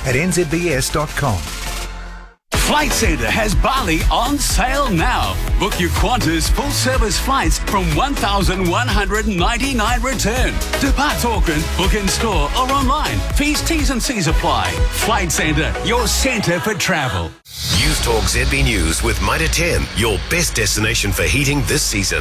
at nzbs.com. Flight Centre has Bali on sale now. Book your Qantas full-service flights from $1,199 return. Depart Auckland, book in store or online. Fees, T's and C's apply. Flight Centre, your centre for travel. News Talk ZB News with Mitre 10, your best destination for heating this season.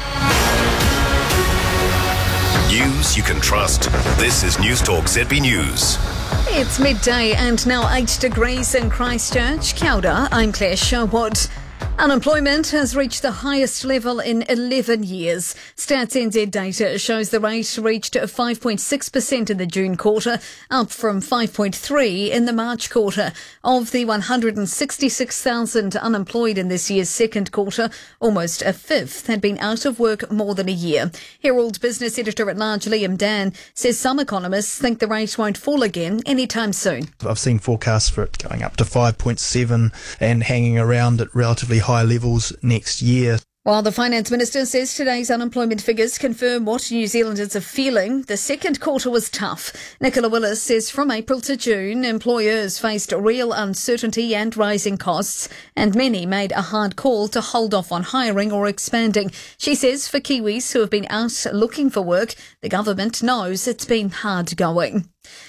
News you can trust. This is News Talk ZB News. It's midday and now 8 degrees in Christchurch. Kia ora, I'm Claire Sherwood. Unemployment has reached the highest level in 11 years. Stats NZ data shows the rate reached 5.6% in the June quarter, up from 5.3% in the March quarter. Of the 166,000 unemployed in this year's second quarter, almost a fifth had been out of work more than a year. Herald Business Editor-at-Large Liam Dan says some economists think the rate won't fall again anytime soon. I've seen forecasts for it going up to 5.7 and hanging around at relatively high levels next year. While the Finance Minister says today's unemployment figures confirm what New Zealanders are feeling, the second quarter was tough. Nicola Willis says from April to June, employers faced real uncertainty and rising costs, and many made a hard call to hold off on hiring or expanding. She says for Kiwis who have been out looking for work, the government knows it's been hard going.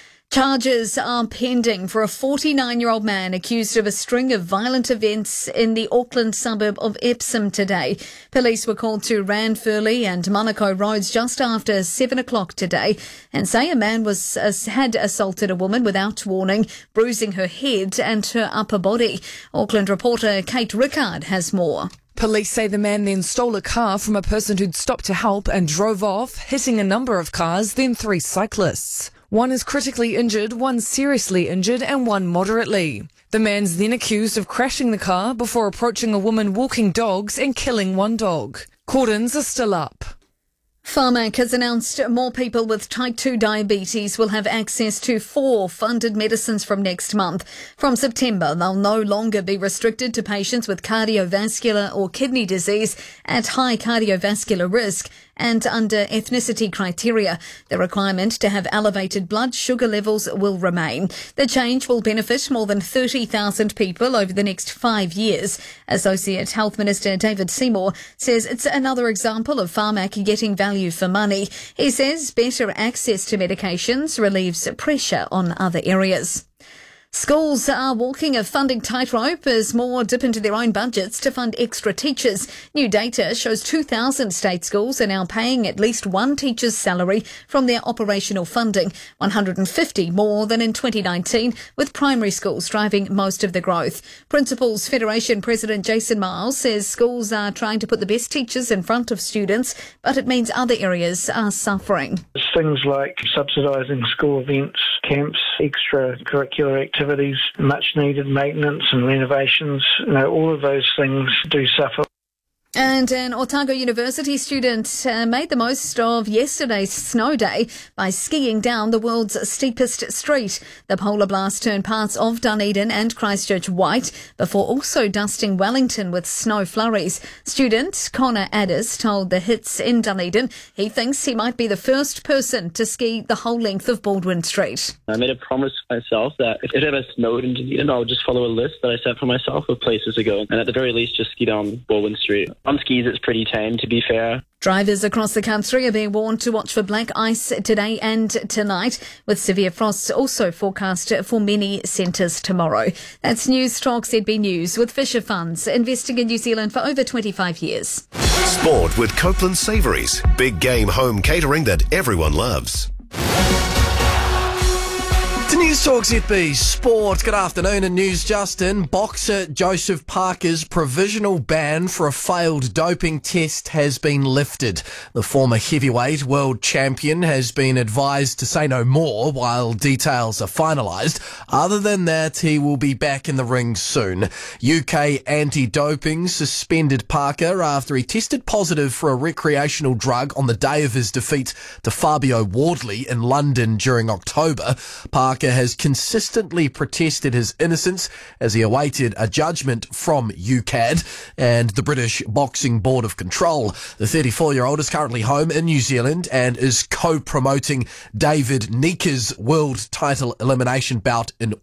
Charges are pending for a 49-year-old man accused of a string of violent events in the Auckland suburb of Epsom today. Police were called to Ranfurly and Manukau roads just after 7 o'clock today and say a man had assaulted a woman without warning, bruising her head and her upper body. Auckland reporter Kate Rickard has more. Police say the man then stole a car from a person who'd stopped to help and drove off, hitting a number of cars, then 3 cyclists. One is critically injured, one seriously injured and one moderately. The man's then accused of crashing the car before approaching a woman walking dogs and killing one dog. Cordons are still up. Pharmac has announced more people with type 2 diabetes will have access to 4 funded medicines from next month. From September, they'll no longer be restricted to patients with cardiovascular or kidney disease at high cardiovascular risk and under ethnicity criteria. The requirement to have elevated blood sugar levels will remain. The change will benefit more than 30,000 people over the next 5 years. Associate Health Minister David Seymour says it's another example of Pharmac getting value for money. He says better access to medications relieves pressure on other areas. Schools are walking a funding tightrope as more dip into their own budgets to fund extra teachers. New data shows 2,000 state schools are now paying at least one teacher's salary from their operational funding, 150 more than in 2019, with primary schools driving most of the growth. Principals Federation President Jason Miles says schools are trying to put the best teachers in front of students, but it means other areas are suffering. Things like subsidising school events, camps, extracurricular activities, much needed maintenance and renovations, all of those things do suffer. And an Otago University student made the most of yesterday's snow day by skiing down the world's steepest street. The polar blast turned parts of Dunedin and Christchurch white before also dusting Wellington with snow flurries. Student Connor Addis told the Hits in Dunedin he thinks he might be the first person to ski the whole length of Baldwin Street. I made a promise to myself that if it ever snowed in Dunedin, I would just follow a list that I set for myself of places to go, and at the very least just ski down Baldwin Street. On skis, it's pretty tame, to be fair. Drivers across the country are being warned to watch for black ice today and tonight, with severe frosts also forecast for many centres tomorrow. That's News Talk ZB News with Fisher Funds, investing in New Zealand for over 25 years. Sport with Copeland Savouries. Big game home catering that everyone loves. To News Talk ZB Sport, good afternoon and news just in. Boxer Joseph Parker's provisional ban for a failed doping test has been lifted. The former heavyweight world champion has been advised to say no more while details are finalised. Other than that, he will be back in the ring soon. UK anti-doping suspended Parker after he tested positive for a recreational drug on the day of his defeat to Fabio Wardley in London during October. Parker has consistently protested his innocence as he awaited a judgment from UKAD and the British Boxing Board of Control. The 34-year-old is currently home in New Zealand and is co-promoting David Nika's world title elimination bout in